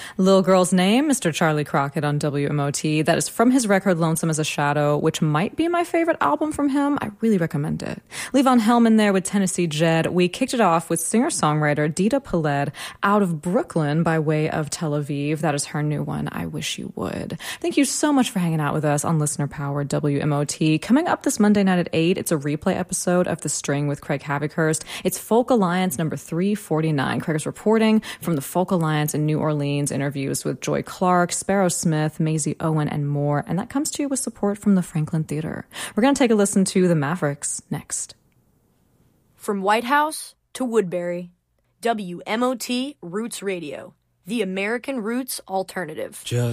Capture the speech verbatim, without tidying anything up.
Little Girl's Name, Mister Charlie Crockett on W M O T. That is from his record Lonesome as a Shadow, which might be my favorite album from him. I really recommend it. Levon Helm there with Tennessee Jed. We kicked it off with singer-songwriter Dita Peled, Out of Brooklyn by way of Tel Aviv. That is her new one, I Wish You Would. Thank you so much for hanging out with us on Listener Power W M O T. Coming up this Monday night at eight, it's a replay episode of The String with Craig Havikhurst. It's Folk Alliance number three forty-nine. Craig is reporting from the Folk Alliance in New Orleans, interviews with Joy Clark, Sparrow Smith, Maisie Owen, and more. And that comes to you with support from the Franklin Theater. We're going to take a listen to the Mavericks next. From White House to Woodbury, W M O T Roots Radio, the American Roots Alternative. Just